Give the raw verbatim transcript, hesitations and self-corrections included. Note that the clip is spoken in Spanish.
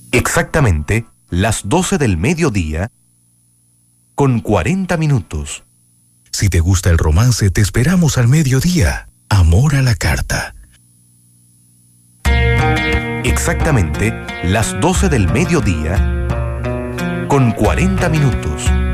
Exactamente las doce del mediodía con cuarenta minutos. Si te gusta el romance, te esperamos al mediodía. Amor a la carta. Exactamente las doce del mediodía con cuarenta minutos.